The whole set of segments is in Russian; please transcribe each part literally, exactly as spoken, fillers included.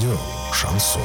Радио «Шансон».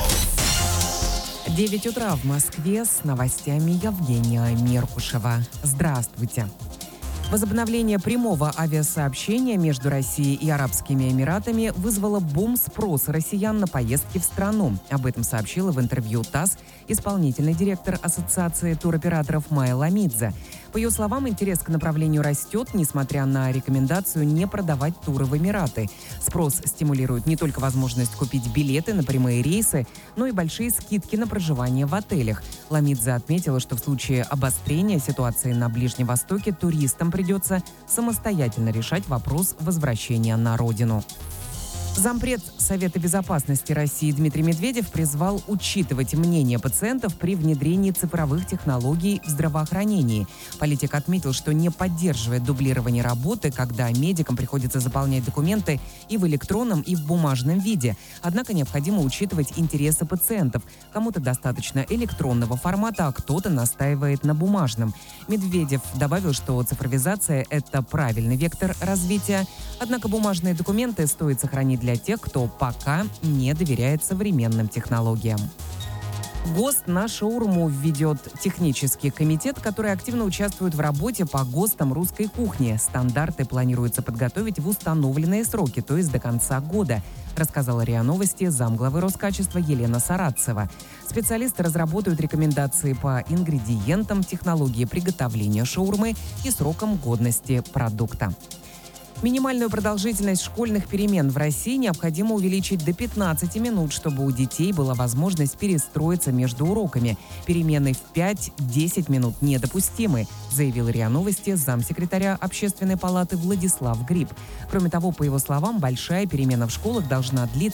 девять утра в Москве, с новостями Евгения Меркушева. Здравствуйте. Возобновление прямого авиасообщения между Россией и Арабскими Эмиратами вызвало бум спроса россиян на поездки в страну. Об этом сообщила в интервью ТАСС исполнительный директор Ассоциации туроператоров Майя Ламидзе. По ее словам, интерес к направлению растет, несмотря на рекомендацию не продавать туры в Эмираты. Спрос стимулирует не только возможность купить билеты на прямые рейсы, но и большие скидки на проживание в отелях. Ламидзе отметила, что в случае обострения ситуации на Ближнем Востоке туристам придется самостоятельно решать вопрос возвращения на родину. Зампред Совета безопасности России Дмитрий Медведев призвал учитывать мнение пациентов при внедрении цифровых технологий в здравоохранении. Политик отметил, что не поддерживает дублирование работы, когда медикам приходится заполнять документы и в электронном, и в бумажном виде. Однако необходимо учитывать интересы пациентов. Кому-то достаточно электронного формата, а кто-то настаивает на бумажном. Медведев добавил, что цифровизация – это правильный вектор развития, однако бумажные документы стоит сохранить для тех, кто пока не доверяет современным технологиям. ГОСТ на шаурму введет технический комитет, который активно участвует в работе по ГОСТам русской кухни. Стандарты планируется подготовить в установленные сроки, то есть до конца года, рассказала РИА Новости замглавы Роскачества Елена Саратцева. Специалисты разработают рекомендации по ингредиентам, технологии приготовления шаурмы и срокам годности продукта. Минимальную продолжительность школьных перемен в России необходимо увеличить до пятнадцати минут, чтобы у детей была возможность перестроиться между уроками. Перемены в пять-десять минут недопустимы, заявил РИА Новости замсекретаря Общественной палаты Владислав Гриб. Кроме того, по его словам, большая перемена в школах должна длиться